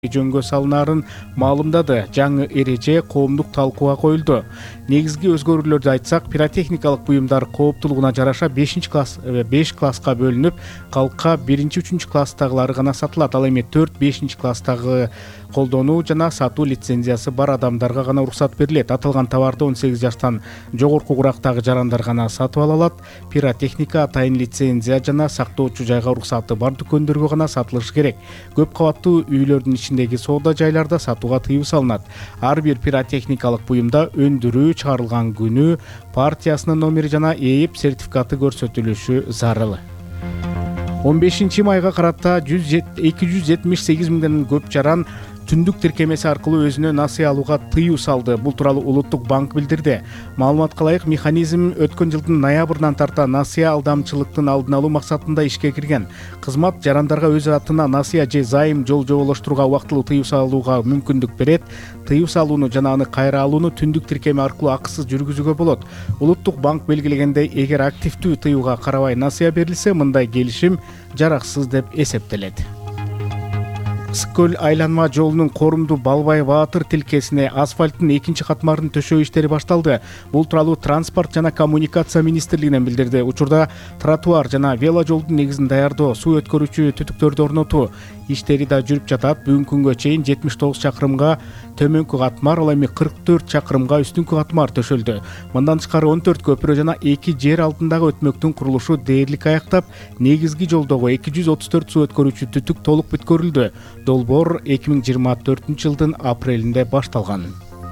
жөнгө салынаарын маалымдады. Жаңы эреже коомдук талкууга коюлду. Негизги өзгөрүүлөрдү айтсак, пиротехникалык буюмдар кооптулугуна жараша 5 класска бөлүнүп, калка 1-3 класстагылары гана сатылат. Ал эми 4-5 класстагы колдонуу жана сатуу лицензиясы бар адамдарга гана уруксат берилет. Аталган товарды 18 жаштан жогорку курактагы жарандар гана сатып ала алат. Пиротехника атайын лицензия жана сактоочу жайга уруксаты бар дүкөндөргө гана сатылышы керек. Көп кабаттуу үйлөрдүн ичиндеги соода жайларда сатууга тыюу салынат. Ар бир пиротехникалык буюмда өндүрүү, чыгарылган күнү, партиясынын номери жана ээп сертификаты көрсөтүлүшү зарыл. 15 майга карата 278 миңден көп жаран түндүк тиркемеси аркылуу өзүнө насыя алууга тыюу салды. Бул тууралуу Улуттук банк билдирди. Маалыматка ылайык, механизм өткөн жылдын ноябрынан тарта насыя алдамчылыктын алдын алуу максатында ишке кирген. Кызмат жарандарга өз атына насыя же зайым жоболоштурууга убактылуу тыюу салууга мүмкүндүк берет. Тыюу салууну жана аны кайра алууну түндүк тиркеме аркылуу акысыз жүргүзүүгө болот. Улуттук банк белгилегендей, эгер активдүү тыюуга карабай насыя берилсе, мындай келишим жараксыз деп эсептелет. Ысык-көл айланма жолунун Корумду Балбай Баатыр тилкесине асфальттын 2 катмарын төшөө иштери башталды. Бул тууралуу Транспорт жана коммуникация министрлигинен билдирди. Учурда тротуар жана вело жолдун негизин даярдоо, суу өткөрүүчү түтүктөрдү орнотуу иштери да жүрүп жатат. Бүгүнкү күнгө чейин 79 чакырымга төмөнкү катмар, ал эми 44 чакырымга үстүнкү катмар төшөлдү. Мындан тышкары 14 көпүрө жана 2 жер алдындагы өтмөктүн курулушу дээрлик аяктап, негизги жолдогу 234 суу өткөрүүчү түтүк толук бүткөрүлдү. Долбоор 2024 жылдын апрелинде башталган.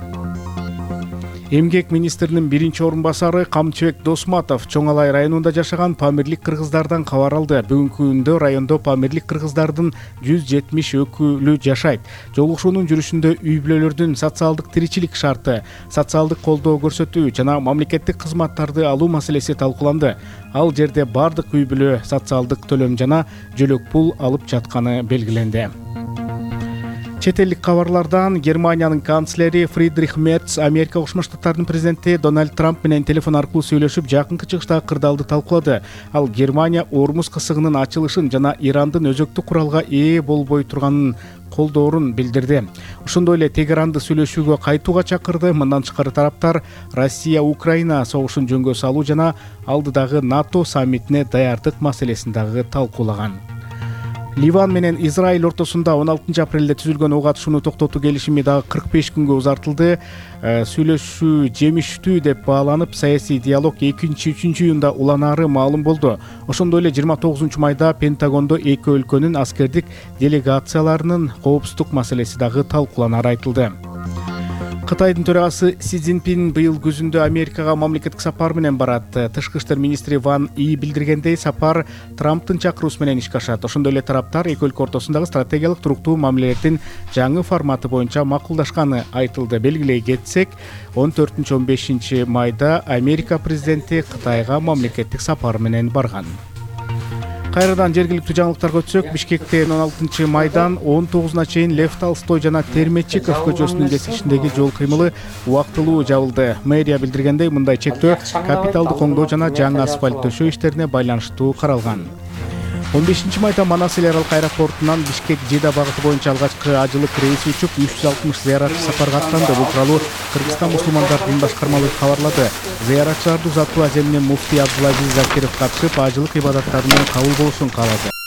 Эмгек министринин биринчи орун басары Камчыбек Досматов Чоң Алай районунда жашаган памирлик кыргыздардан кабар алды. Бүгүнкү күндө райондо памирлик кыргыздардын 170 өкүлү жашайт. Жолугушуунун жүрүшүндө үй-бүлөлөрдүн социалдык тиричилик шарты, социалдык колдоо көрсөтүү жана мамлекеттик кызматтарды алуу маселеси талкууланды. Ал жерде бардык үй-бүлө социалдык төлөм жана жөлөк пул алып жатканы белгиленди. Чет элдик кабарлардан Германиянын канцлери Фридрих Мерц Америка Кошмо Штаттарынын президенти Дональд Трамп менен телефон аркылуу сүйлөшүп, жакынкы чыгыштагы кырдаалды талкуулады. Ал Германия Ормуз кысыгынын ачылышын жана Ирандын өзөктүк куралга ээ болбой турганын колдоорун билдирди. Ошондой эле Тегеранды сүйлөшүүгө кайтууга чакырды. Мындан тышкары тараптар Россия-Украина согушун жөнгө салуу жана алдыдагы НАТО саммитине даярдык маселесин дагы талкуулаган. Ливан менен Израиль ортосунда 16 апрелде түзүлгөн ок атышууну токтотуу келишими дагы 45 күнгө узартылды. Сүйлөшүү жемиштүү деп бааланып, саясий диалог 2-3 июнда уланаары маалым болду. Ошондой эле 29 майда Пентагондо эки өлкөнүн аскердик делегацияларынын коопсуздук маселеси дагы талкууланары айтылды. Кытайдын төрагасы Си Цзиньпин быйыл күзүндө Америкага мамлекеттик сапар менен барат. Тышкы иштер министри Ван И билдиргендей, сапар Трамптын чакыруусу менен ишке ашат. Ошондой эле тараптар эки өлкө ортосундагы стратегиялык туруктуу мамилелердин жаңы форматы боюнча макулдашканы айтылды. Белгилей кетсек, 14-15 майда Америка президенти Кытайга мамлекеттик сапар менен барган. Кайрадан жергиликтүү жаңылыктарга өтсөк, Бишкектен 16 майдан 19-на чейин Лев Толстой жана Терметчиков көчөсүнүн кесишиндеги жол кыймылы убактылуу жабылды. Мэрия билдиргендей, мындай чектөө капиталды коңдоо жана жаңы асфальт төшөө иштерине байланыштуу каралган. 15 майда Манас эл аралык аэропортунан Бишкек-Жида багыты боюнча алгачкы ажылык рейси учуп, 360 зыяратчы сапарга аттанды. Бул тууралуу Кыргызстан мусулмандар дин башкармалыгы кабарлады. Зыяратчыларды узатуу аземинен муфтий Абдулазиз Закиров катышып, ажылык ибадаттарынын кабыл болушун каалады.